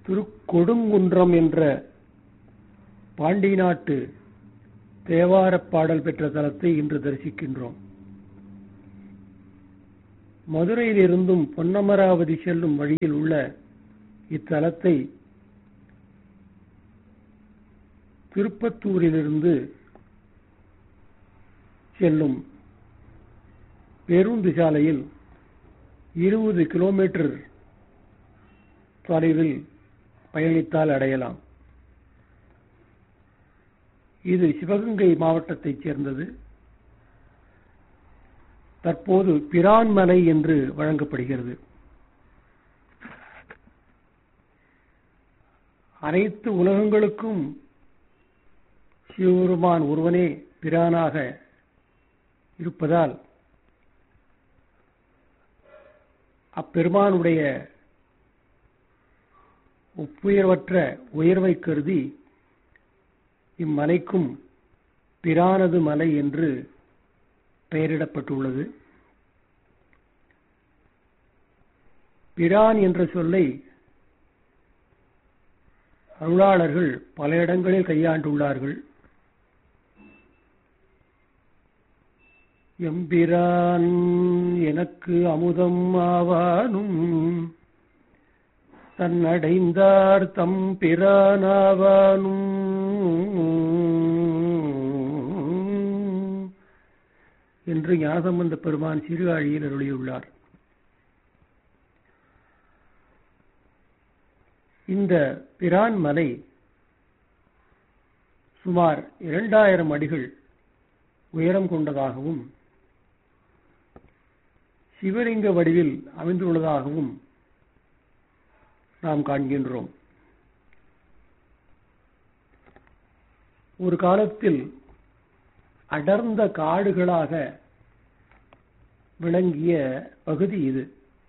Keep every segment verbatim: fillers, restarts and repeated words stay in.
திருக்கொடுங்குன்றம் என்ற பாண்டி நாட்டு தேவாரப் பாடல் பெற்ற தலத்தை இன்று தரிசிக்கின்றோம். மதுரையிலிருந்தும் பொன்னமராவதி செல்லும் வழியில் உள்ள இத்தலத்தை திருப்பத்தூரிலிருந்து செல்லும் பேருந்து சாலையில் இருபது கிலோமீட்டர் தொலைவில் பயணித்தால் அடையலாம். இது சிவகங்கை மாவட்டத்தைச் சேர்ந்தது. தற்போது பிரான்மலை என்று வழங்கப்படுகிறது. அனைத்து உலகங்களுக்கும் சிவபெருமான் ஒருவனே பிரானாக இருப்பதால் அப்பெருமானுடைய ஒப்புயர்வற்ற உயர்வை கருதி இம்மலைக்கும் பிரானது மலை என்று பெயரிடப்பட்டுள்ளது. பிரான் என்ற சொல்லை அருளாளர்கள் பல இடங்களில் கையாண்டுள்ளார்கள். எம்பிரான் எனக்கு அமுதம் ஆவானும் தன்னடைந்தார் தம் பிரானாவானும் என்று ஞானசம்பந்த பெருமான் சீர்காழியில் அருளியுள்ளார். இந்த பிரான் மலை சுமார் இரண்டாயிரம் அடிகள் உயரம் கொண்டதாகவும் சிவலிங்க வடிவில் அமைந்துள்ளதாகவும் நாம் காண்கின்றோம். ஒரு காலத்தில் அடர்ந்த காடுகளாக விளங்கிய பகுதி இது.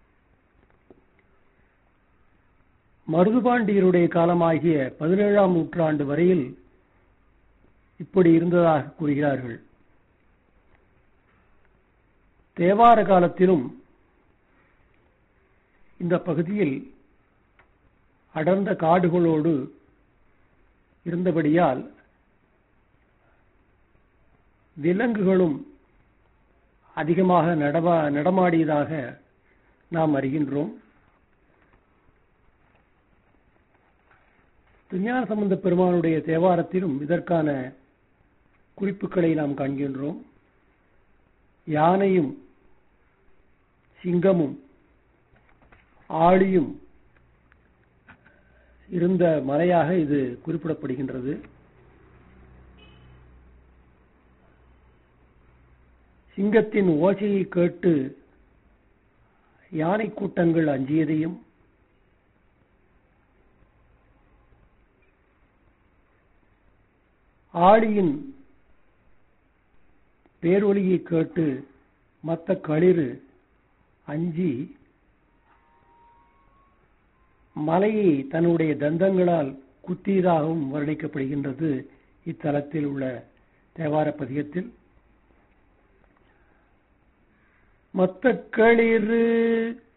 மருதுபாண்டியருடைய காலமாகிய பதினேழாம் நூற்றாண்டு வரையில் இப்படி இருந்ததாக கூறுகிறார்கள். தேவார காலத்திலும் இந்த பகுதியில் அடர்ந்த காடுகளோடு இருந்தபடியால் விலங்குகளும் அதிகமாக நடமா நடமாடியதாக நாம் அறிகின்றோம். திருஞான சம்பந்த பெருமானுடைய தேவாரத்திலும் இதற்கான குறிப்புகளை நாம் காண்கின்றோம். யானையும் சிங்கமும் ஆழியும் இருந்த மலையாக இது குறிப்பிடப்படுகின்றது. சிங்கத்தின் ஓசையை கேட்டு யானை கூட்டங்கள் அஞ்சியதையும், ஆழியின் பேரொலியை கேட்டு மத்த களிறு அஞ்சி மலையை தன்னுடைய தந்தங்களால் குத்தியதாகவும் வர்ணிக்கப்படுகின்றது இத்தலத்தில் உள்ள தேவார பதிகத்தில். மத்த களிறு